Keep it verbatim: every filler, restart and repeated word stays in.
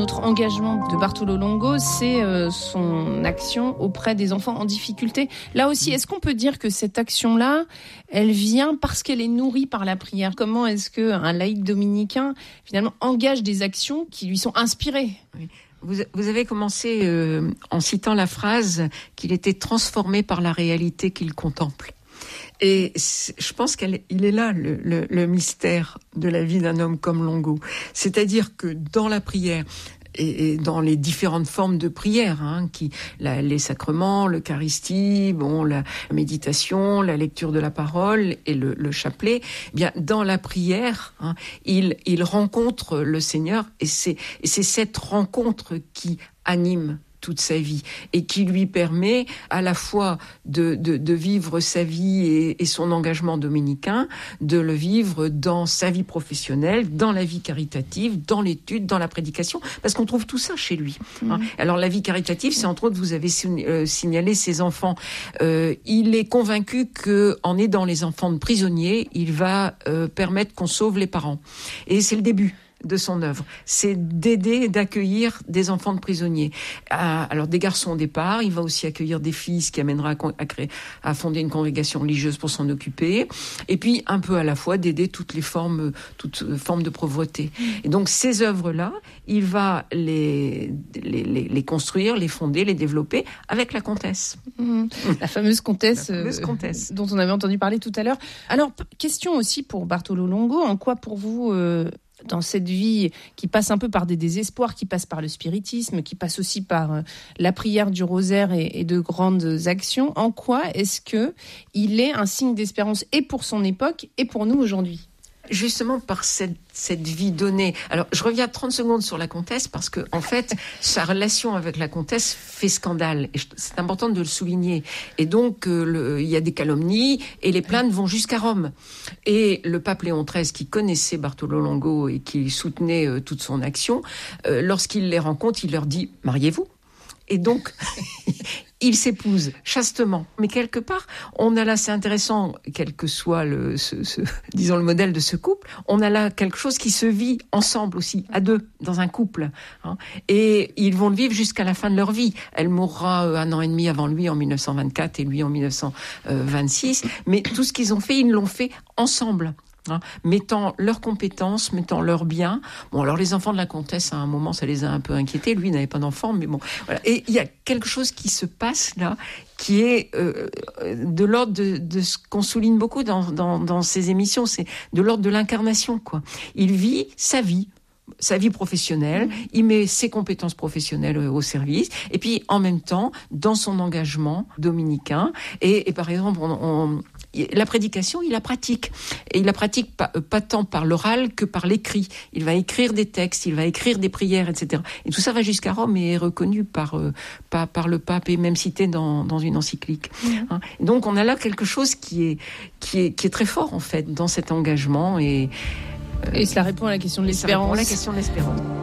autre engagement de Bartolo Longo, c'est euh, son action auprès des enfants en difficulté. Là aussi, est-ce qu'on peut dire que cette action-là, elle vient parce qu'elle est nourrie par la prière? Comment est-ce qu'un laïc dominicain, finalement, engage des actions qui lui sont inspirées? Oui. Vous, vous avez commencé euh, en citant la phrase qu'il était transformé par la réalité qu'il contemple. Et je pense qu'il est là le, le, le mystère de la vie d'un homme comme Longo. C'est-à-dire que dans la prière, et dans les différentes formes de prière, hein, qui la, les sacrements, l'Eucharistie, bon, la méditation, la lecture de la parole et le, le chapelet, eh bien dans la prière, hein, il il rencontre le Seigneur et c'est et c'est cette rencontre qui anime toute sa vie et qui lui permet à la fois de, de, de vivre sa vie et, et son engagement dominicain, de le vivre dans sa vie professionnelle, dans la vie caritative, dans l'étude, dans la prédication, parce qu'on trouve tout ça chez lui. Mmh. Hein. Alors la vie caritative, c'est entre autres, vous avez euh, signalé ses enfants. Euh, il est convaincu que en aidant les enfants de prisonniers, il va euh, permettre qu'on sauve les parents. Et c'est le début de son œuvre, c'est d'aider et d'accueillir des enfants de prisonniers. Euh, alors des garçons au départ, il va aussi accueillir des filles, ce qui amènera à, à, créer, à fonder une congrégation religieuse pour s'en occuper, et puis un peu à la fois d'aider toutes les formes, toutes formes de pauvreté. Et donc ces œuvres-là, il va les, les, les, les construire, les fonder, les développer avec la comtesse. Mmh. La fameuse comtesse, la fameuse comtesse. Euh, dont on avait entendu parler tout à l'heure. Alors, question aussi pour Bartolo Longo, en quoi pour vous... Euh dans cette vie qui passe un peu par des désespoirs, qui passe par le spiritisme, qui passe aussi par euh, la prière du rosaire et, et de grandes actions, en quoi est-ce que il est un signe d'espérance et pour son époque et pour nous aujourd'hui? Justement par cette, cette vie donnée. Alors, je reviens trente secondes sur la comtesse parce que, en fait, sa relation avec la comtesse fait scandale. Et c'est important de le souligner. Et donc, euh, le, il y a des calomnies et les plaintes vont jusqu'à Rome. Et le pape Léon treize, qui connaissait Bartolo Longo et qui soutenait euh, toute son action, euh, lorsqu'il les rencontre, il leur dit « mariez-vous ». Et donc, ils s'épousent chastement. Mais quelque part, on a là, c'est intéressant, quel que soit le, ce, ce, disons le modèle de ce couple, on a là quelque chose qui se vit ensemble aussi, à deux, dans un couple. Hein. Et ils vont le vivre jusqu'à la fin de leur vie. Elle mourra un an et demi avant lui en mille neuf cent vingt-quatre et lui en mille neuf cent vingt-six. Mais tout ce qu'ils ont fait, ils l'ont fait ensemble. Hein, mettant leurs compétences, mettant leurs biens. Bon, alors les enfants de la comtesse, à un moment, ça les a un peu inquiétés. Lui, il n'avait pas d'enfants, mais bon. Voilà. Et il y a quelque chose qui se passe là, qui est euh, de l'ordre de, de ce qu'on souligne beaucoup dans, dans, dans ces émissions, c'est de l'ordre de l'incarnation, quoi. Il vit sa vie. sa vie professionnelle, mmh. il met ses compétences professionnelles au service, et puis en même temps, dans son engagement dominicain, et, et par exemple, on, on, la prédication, il la pratique, et il la pratique pas, pas tant par l'oral que par l'écrit. Il va écrire des textes, il va écrire des prières, et cetera. Et tout ça va jusqu'à Rome et est reconnu par, euh, par, par le pape et même cité dans, dans une encyclique. Mmh. Hein. Donc on a là quelque chose qui est, qui est, qui est très fort en fait dans cet engagement et Et cela répond à la question de l'espérance. Ça répond à la question de l'espérance.